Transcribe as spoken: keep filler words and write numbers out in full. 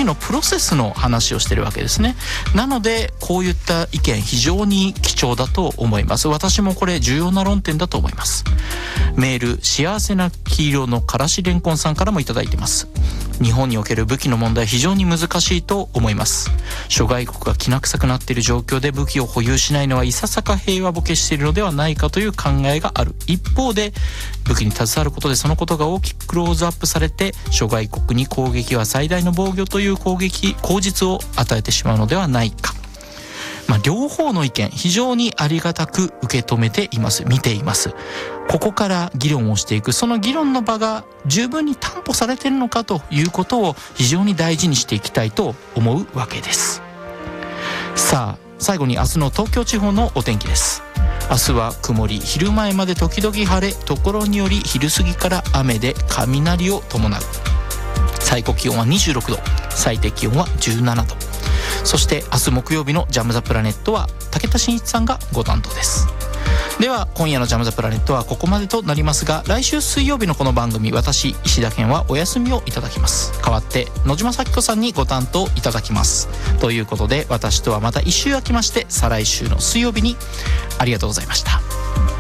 のプロセスの話をしてるわけですね。なのでこういった意見非常に貴重だと思います。私もこれ重要な論点だと思います。メール、幸せな黄色のからしれんこんさんからもいただいています。日本における武器の問題非常に難しいと思います。諸外国がきな臭くなっている状況で武器を保有しないのはいささか平和ボケしているのではないかという考えがある。一方で武器に携わることでそのことが大きくクローズアップされて、諸外国に攻撃は最大の防御という攻撃口実を与えてしまうのではないか。まあ、両方の意見非常にありがたく受け止めています。見ています。ここから議論をしていく、その議論の場が十分に担保されているのかということを非常に大事にしていきたいと思うわけです。さあ最後に明日の東京地方のお天気です。明日は曇り、昼前まで時々晴れ、ところにより昼過ぎから雨で雷を伴う。最高気温はにじゅうろくど、最低気温はじゅうななど。そして明日木曜日のジャムザプラネットは武田真一さんがご担当です。では今夜のジャムザプラネットはここまでとなりますが、来週水曜日のこの番組、私石田健はお休みをいただきます。代わって野島咲子さんにご担当いただきます。ということで私とはまた一週空きまして再来週の水曜日に。ありがとうございました。